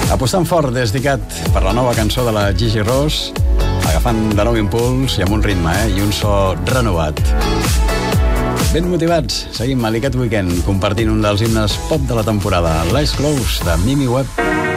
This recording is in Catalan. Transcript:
Apostant fort des d'ICAT per la nova cançó de la Gigi Ross, agafant de nou impuls i amb un ritme, i un so renovat. Ben motivats, seguim a l'ICAT Weekend compartint un dels himnes pop de la temporada, l'Eyes Closed de Mimi Webb.